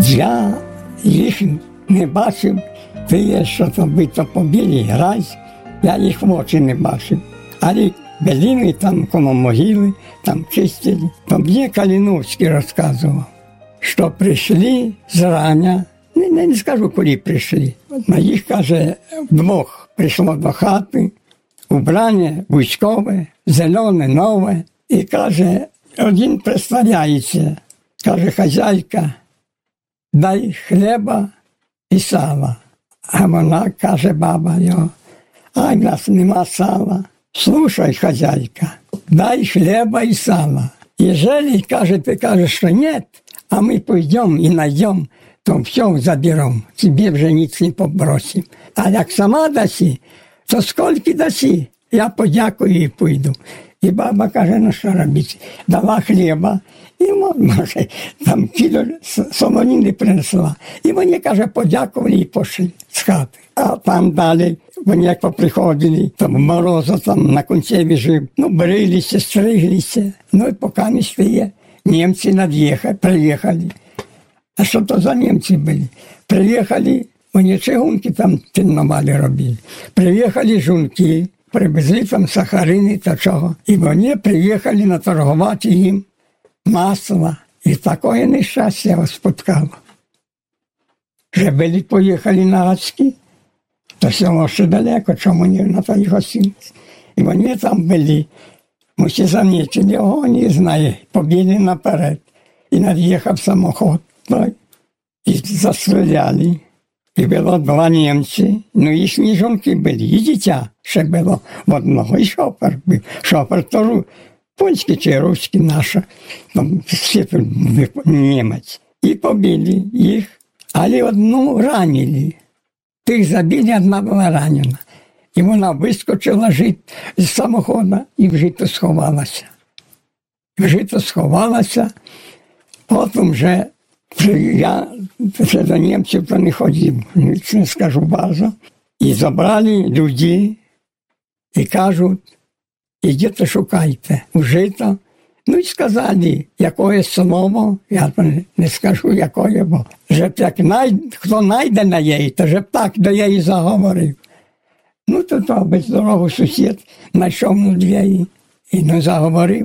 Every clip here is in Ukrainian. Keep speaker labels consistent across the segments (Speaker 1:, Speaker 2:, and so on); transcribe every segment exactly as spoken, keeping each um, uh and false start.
Speaker 1: Я їх не бачив, ти є, що там бито побілі, грязь, я їх в очі не бачив. Але беліни там коло могили, там чистили. То мені Калиновський розказував, що прийшли зрання, не, не, не скажу, коли прийшли. На їх, каже, вдвох прийшло до хати, убрання військове, зелене, нове. І каже, один представляється, каже, хазяйка, дай хліба і сала. А вона, каже, баба його, ай, в нас нема сала. Слушай, хозяйка, дай хлеба и сала. Ежели, каже, ты кажешь, что нет, а мы пойдем и найдем, то все заберем, тебе вже ніц не побросим. А як сама даси, то скільки даси, я подякую і пойду. І баба каже, ну що робити? Дала хліба, і може, там кіло солоніни принесла. І вони, каже, подякували і пішли з хати. А там далі, вони як поприходили, там морозу там на Кунцеві жив, ну, брилися, стриглися. Ну, і поки не стає, німці над'їхали, приїхали. А що то за німці були? Приїхали, вони чигунки там тінномалі робили. Приїхали жунки, привезли там сахарини та чого. І вони приїхали наторгувати їм масло. І таке нещастя споткало. Вже були поїхали на Гацькі, то село ще далеко, чому не на той гостиниці. І вони там були. Ми всі замітили, його не знає, побігли наперед. І над'їхав самохід. І застріляли. І було два німці, ну їхні жінки були, і дитя ще було в одного, і шофер був. Шофер теж польський чи руський наш, там всі німець. І побили їх, але одну ранили. Тих забили, одна була ранена. І вона вискочила жити з самоходу і в жито сховалася. В жито сховалася, потім вже я ще до німців то не ходив, не скажу базу. І забрали людей і кажуть, ідіть шукайте у жито. Ну і сказали, якое слово, я не скажу, якое, бо вже як най... хто найде на її, то вже так до її заговорив. Ну то то без дорогу сусід знайшов на двері і не заговорив.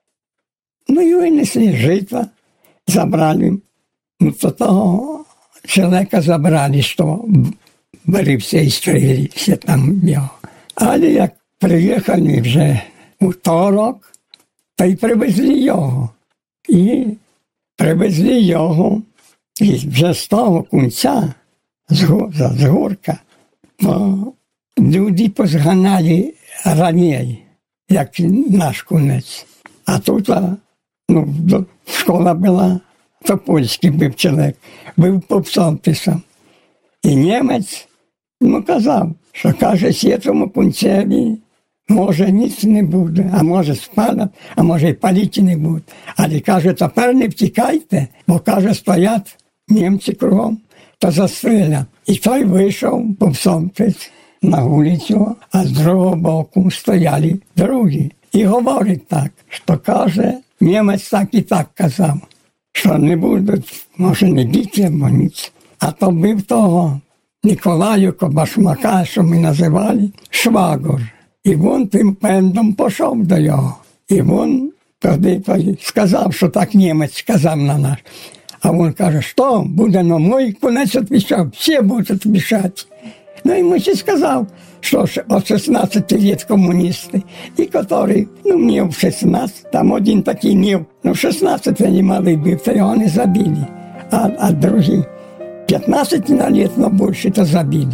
Speaker 1: Ну і винесли жито, забрали. Ну, то того чоловіка забрали, що борився і стрілився там його. Але як приїхали вже у торок, то й привезли його. І привезли його, і вже з того кінця, з Гурка, то люди позганяли раней, як наш кінець. А тут, ну, школа була, то польський був чоловік, був попсовписом. І німець, ну, казав, що, каже, сітому кінцеві, може, ніц не буде, а може, спалять, а може, і паліті не буде. Але, каже, тепер не втікайте, бо, каже, стоять німці кругом, то застрілять. І той вийшов попсовпис на вулицю, а з другого боку стояли другі. І говорить так, що, каже, німець так і так казав, що не будуть, може, не бити, або ніц. А то бив того Ніколаю Башмака, що ми називали, швагор. І він тим пендом пішов до його. І він тоді той сказав, що так німець сказав на нас. А він каже, що буде на мій кінець відвічав, всі будуть відвічати. Ну і мені сказав, що от шістнадцять років комуністи, і який, ну, мені в шістнадцять, там один такий мів, ну, в шістнадцять він малий був, то його не забили. А, а другий п'ятнадцять років, но більше, то забили.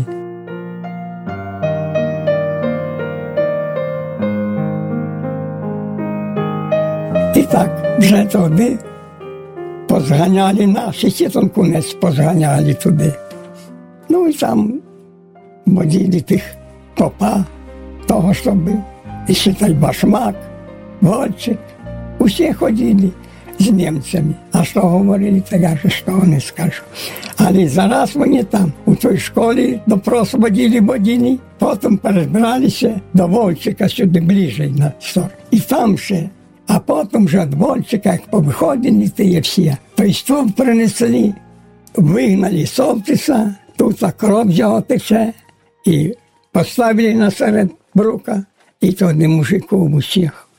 Speaker 1: І так, вже туди позганяли наші, сітон кунець позганяли туди. Ну і там водили тих попа, того, що був. І ще той Башмак, Вольчик. Усі ходили з німцями. А що говорили, то я ж що не скажу. Але зараз вони там, у той школі, допрос водили, водили, потім перебралися до Вольчика сюди ближче на сторону. І там ще. А потім вже від Вольчика, як повиходили ті всі, той стул принесли вигнали Солтиса, тут кров його тече, і поставили насеред брука, і тоді мужиків усіх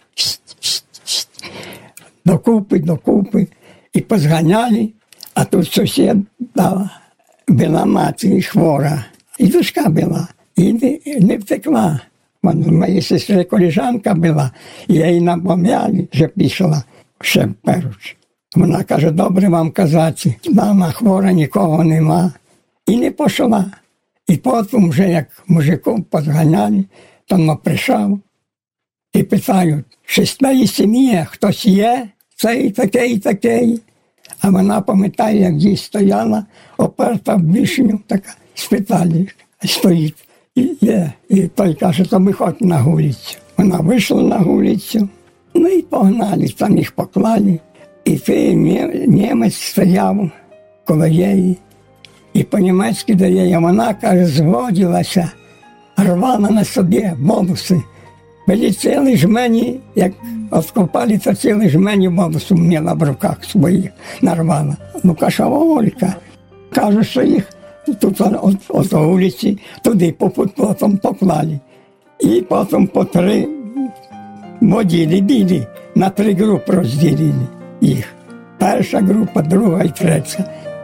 Speaker 1: докупи, докупи, і позганяли, а тут сусід дала, була мати хвора, і дочка була, і не, не втекла. Моя сестра колежанка була, і я її напом'яли, що пішла ще перуч. Вона каже, добре вам казати, мама хвора, нікого нема. І не пішла. І потім вже, як мужиків позганяли, то вона прийшов і питають, чи з твоєї сім'ї хтось є, цей, такий, такий. А вона пам'ятає, як їй стояла, оперта в вишню, така, спитали, стоїть. І є. І той каже, то виходь на вулицю. Вона вийшла на вулицю, ну і погнали, там їх поклали. І той німець стояв коло її, і по-німецьки дає, а вона, каже, зводилася, рвала на собі волоси. Були цілі жмені, як откопали, то цілі жмені волосу мала в руках своїх, нарвала. Ну, каже, Олька, каже, що їх тут от, от вулиці, туди потім поклали. І потім по три водили, били, на три групи розділили їх. Перша група, друга і третя.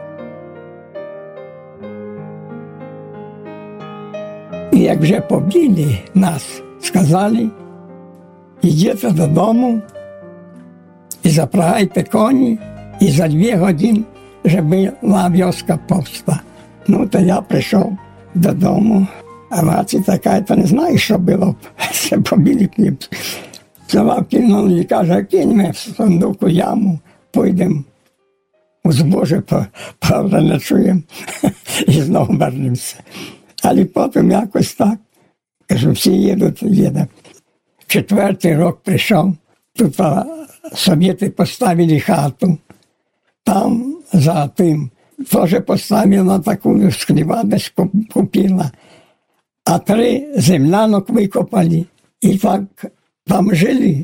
Speaker 1: І як вже побили нас, сказали, йдете додому і запрягайте коні, і за дві години вже була вёска повста. Ну, то я прийшов додому, а мати така, то не знаю, що було, це побили хліб. Взяла, кинули і каже, кинь мене в сундуку яму, пойдемо у збоже, правда, не чуємо, і знову вернемося. Але потім якось так, кажу, всі їдуть, їдуть. Четвертий рік прийшов, тут совєти поставили хату, там за тим теж поставила таку скліва, десь купила, а три землянок викопали і так там жили.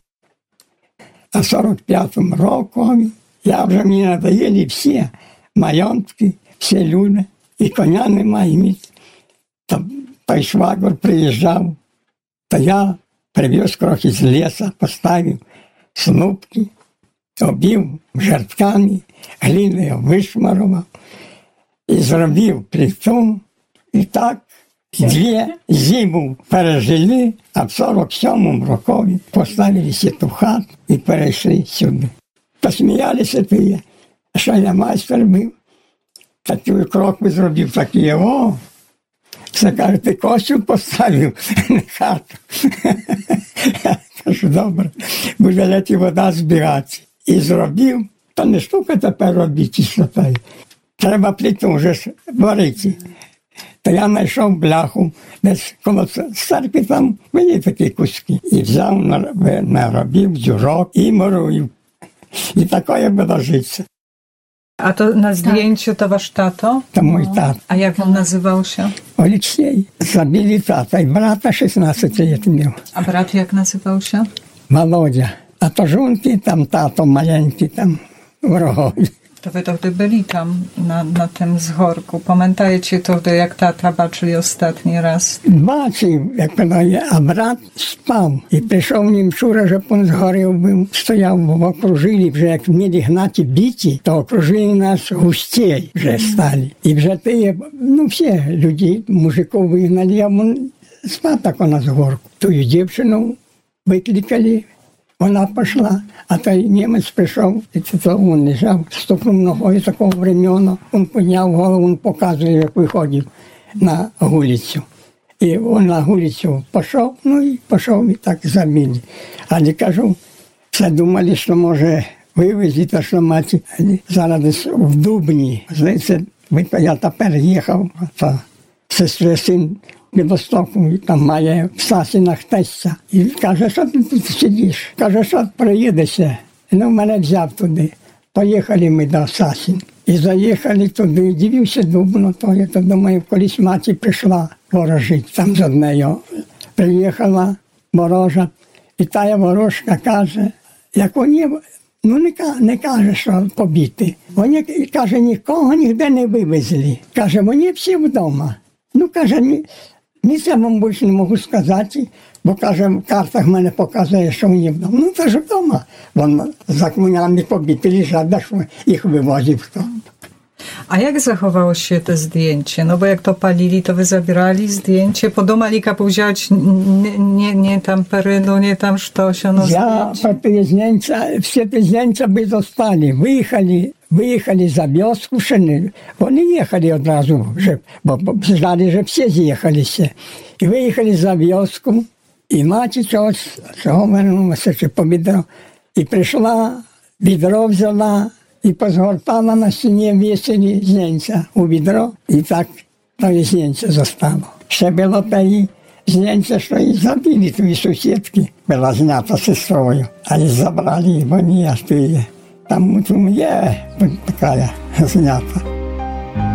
Speaker 1: А в сорок п'ятому році я вже мені надоїли всі майонтки, всі люди, і коня немає місць. Той швагор приїжджав, то я привез трохи з лісу, поставив снупки, обів жертками, глиною вишмарував і зробив плиту. І так дві зиму пережили, а в сорок сьомому році поставили ту хату і перейшли сюди. Посміялися ті, що я майстер був. Такий крок зробив, такий, о, це, каже, ти костюм поставив, не хату. Я кажу, добре, буде леті вода збігати. І зробив, та не штука тепер робити, що так. Треба плиту вже варити. То я знайшов бляху, десь коло церкви там були такі куски. І взяв, наробив дзюрок і мурую. І таке було життя.
Speaker 2: A to na zdjęciu to wasz tato?
Speaker 1: To mój tata.
Speaker 2: A jak on nazywał się?
Speaker 1: Oleksiej. Zabili tata i brata szesnaście lat miał.
Speaker 2: A brat jak nazywał się?
Speaker 1: Володя. A to żonki tam tato maleńki tam wrogowi.
Speaker 2: To wy wtedy byli tam na, na tym zgorku. Pamiętajcie wtedy, jak tata baczyli ostatni raz?
Speaker 1: Бачив, як воно є, а брат спав. І прийшов ним вчора, щоб він згорів був, стояв, окружили, вже як вміли гнати біті, то окружили нас густей вже стали. І вже ті, ну всі люди, мужиків вигнали, а він спав так на згорку. Ту дівчину викликали, вона пішла, а той німець прийшов, і то він лежав, стукнув ногою такого времена, він підняв голову, він показує, як виходив на вулицю. І він на вулицю пішов, ну і пішов, і так забили. Але кажу, все думали, що може вивезти, що мати. Зараз десь в Дубні, здається, я тепер їхав, то сестри син Білостоку, і там має в Сасінах тестя. І каже, що ти тут сидиш? Каже, що приїдешся? Ну, мене взяв туди. Поїхали ми до Сасін. І заїхали туди, і дивився Дубно, то я то думаю, колись мати прийшла ворожити. Там з однею приїхала ворожа, і та ворожка каже, як вони Ну, не, не каже, що побіти. Вони, каже, нікого ніде не вивезли. Каже, вони всі вдома. Ну, каже, ні, ні це вам більше не можу сказати, бо, каже, в картах мене показує, що вони вдома. Ну, це ж вдома. Вон за комунальні побіти лежать, де що їх вивозив хто.
Speaker 2: A jak zachowało się to zdjęcie? No bo jak to palili, to wy zabierali zdjęcie, подумали, powziąć nie, nie, nie tam perynu, nie tam sztosio, no
Speaker 1: Я по здjęcia, всі ті здjęcia би zostali. Виїхали, виїхали за вёску, ще не. Вони їхали одразу, вже, бо знали, що всі з'їхалися. І виїхали за вёску, і мати чогось, чого вернулася, чи по відро. І прийшла, відро взяла, і позгортала на стіні вісілі здjęcia у відро, і так то здjęcie zostało. Ще було те здjęcie, що і забили твої сусідки, була знята сестрою, а її забрали, бо ні, а ти є. Там є така знята.